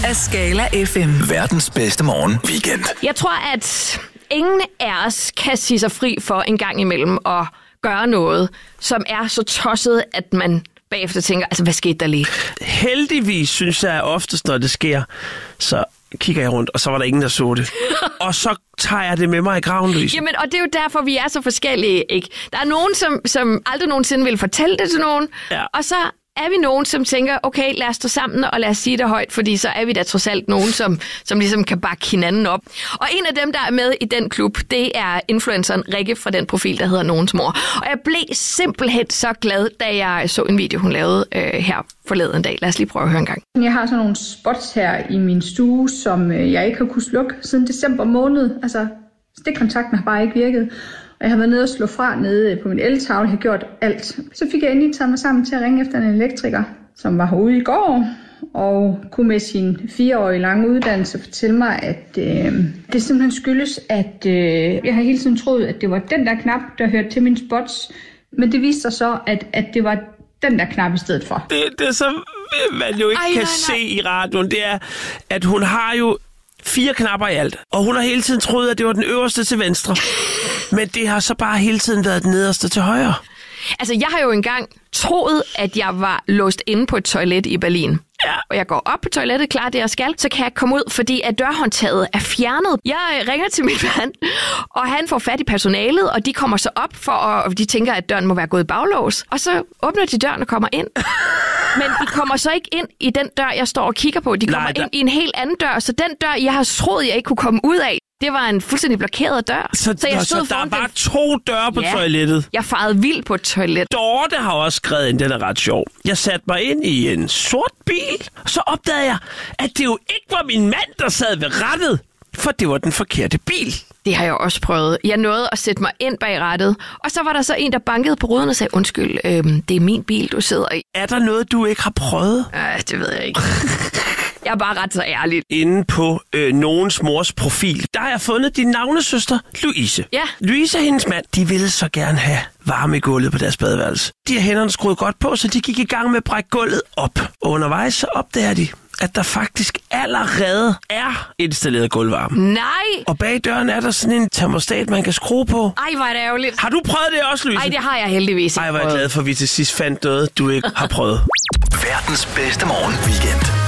af Skala FM. Verdens bedste morgen weekend. Jeg tror, at ingen af os kan sige sig fri for en gang imellem at gøre noget, som er så tosset, at man bagefter tænker, altså hvad skete der lige? Heldigvis synes jeg oftest, når det sker, så kigger jeg rundt, og så var der ingen, der så det. Og så tager jeg det med mig i graven, Louise. Jamen, og det er jo derfor, vi er så forskellige, ikke? Der er nogen, som aldrig nogensinde vil fortælle det til nogen, og så er vi nogen, som tænker, okay, lad os stå sammen og lad os sige det højt, fordi så er vi da trods alt nogen, som ligesom kan bakke hinanden op. Og en af dem, der er med i den klub, det er influenceren Rikke fra den profil, der hedder Nogens Mor. Og jeg blev simpelthen så glad, da jeg så en video, hun lavede her forleden dag. Lad os lige prøve at høre en gang. Jeg har sådan nogle spots her i min stue, som jeg ikke har kunnet slukke siden december måned. Altså, stikkontakten har bare ikke virket. Og jeg har været nede og slå fra nede på min eltavle, har gjort alt. Så fik jeg endelig taget mig sammen til at ringe efter en elektriker, som var herude i går, og kunne med sin 4-årige lange uddannelse fortælle mig, at det simpelthen skyldes, at jeg har hele tiden troet, at det var den der knap, der hørte til mine spots. Men det viste sig så, at det var den der knap i stedet for. Det som man jo ikke kan se i radioen, det er, at hun har jo 4 knapper i alt, og hun har hele tiden troet, at det var den øverste til venstre. Men det har så bare hele tiden været den nederste til højre. Altså, jeg har jo engang troet, at jeg var låst inde på et toilet i Berlin. Ja. Og jeg går op på toilettet, klar det jeg skal, så kan jeg komme ud, fordi at dørhåndtaget er fjernet. Jeg ringer til min mand, og han får fat i personalet, og de kommer så op, og de tænker, at døren må være gået i baglås. Og så åbner de døren og kommer ind. Men de kommer så ikke ind i den dør, jeg står og kigger på. De kommer ind i en helt anden dør, så den dør, jeg har troet, jeg ikke kunne komme ud af, det var en fuldstændig blokeret dør. Så jeg stod der var 2 døre på toilettet? Jeg farede vildt på et toilet. Dorte har også skrevet ind, den er ret sjov. Jeg satte mig ind i en sort bil, så opdagede jeg, at det jo ikke var min mand, der sad ved rattet, for det var den forkerte bil. Det har jeg også prøvet. Jeg nåede at sætte mig ind bag rattet, og så var der så en, der bankede på ruden og sagde, undskyld, det er min bil, du sidder i. Er der noget, du ikke har prøvet? Det ved jeg ikke. Jeg er bare ret så ærlig. Inde på Nogens Mors profil, der har jeg fundet din navnesøster, Louise. Ja. Louise og hendes mand, de ville så gerne have varme i gulvet på deres badeværelse. De har hænderne skruet godt på, så de gik i gang med at brække gulvet op. Og undervejs så opdager de, at der faktisk allerede er installeret gulvvarme. Nej! Og bag døren er der sådan en termostat, man kan skrue på. Ej, hvor er det ærgerligt. Har du prøvet det også, Louise? Ej, det har jeg heldigvis ikke. Ej, hvor er jeg glad for, at vi til sidst fandt noget, du ikke har prøvet. Verdens bedste morgen weekend.